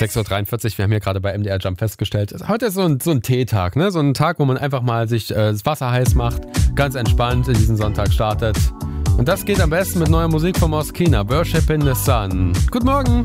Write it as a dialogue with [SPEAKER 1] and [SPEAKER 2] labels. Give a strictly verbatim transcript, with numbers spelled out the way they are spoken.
[SPEAKER 1] sechs Uhr dreiundvierzig, wir haben hier gerade bei M D R Jump festgestellt, heute ist so ein, so ein Teetag, ne? So ein Tag, wo man einfach mal sich äh, das Wasser heiß macht, ganz entspannt in diesen Sonntag startet. Und das geht am besten mit neuer Musik von Moskina, Worship in the Sun. Guten Morgen!